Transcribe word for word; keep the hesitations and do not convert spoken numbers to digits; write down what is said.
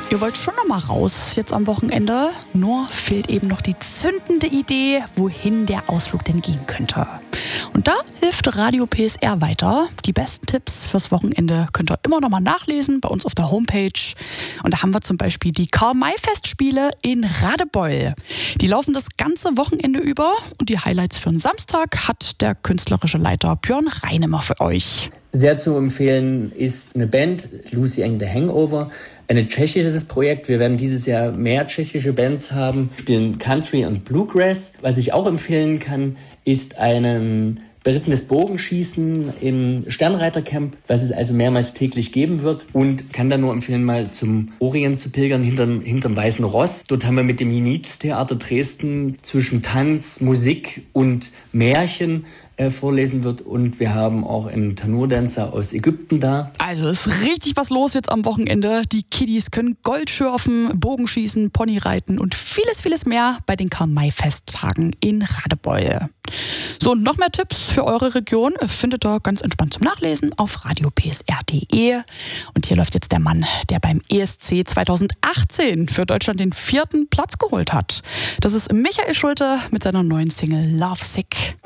Ihr wollt schon noch mal raus jetzt am Wochenende, nur fehlt eben noch die zündende Idee, wohin der Ausflug denn gehen könnte. Und da hilft Radio P S R weiter. Die besten Tipps fürs Wochenende könnt ihr immer noch mal nachlesen bei uns auf der Homepage. Und da haben wir zum Beispiel die Karl-May-Festspiele in Radebeul. Die laufen das ganze Wochenende über und die Highlights für den Samstag hat der künstlerische Leiter Björn Reinemer für euch. Sehr zu empfehlen ist eine Band, Lucy and the Hangover. Ein tschechisches Projekt. Wir werden dieses Jahr mehr tschechische Bands haben, spielen Country und Bluegrass. Was ich auch empfehlen kann, ist ein berittenes Bogenschießen im Sternreitercamp, was es also mehrmals täglich geben wird. Und kann dann nur empfehlen, mal zum Orient zu pilgern, hinterm, hinterm Weißen Ross. Dort haben wir mit dem Jenitz-Theater Dresden zwischen Tanz, Musik und Märchen äh, vorlesen wird. Und wir haben auch einen Tanur-Dancer aus Ägypten da. Also ist richtig was los jetzt am Wochenende. Die Kiddies können Gold schürfen, Bogenschießen, Ponyreiten und vieles, vieles mehr bei den Karl-May-Festtagen in Radebeul. So, und noch mehr Tipps für eure Region findet ihr ganz entspannt zum Nachlesen auf radio p s r punkt d e. Und hier läuft jetzt der Mann, der beim E S C zweitausendachtzehn für Deutschland den vierten Platz geholt hat. Das ist Michael Schulte mit seiner neuen Single Love Sick.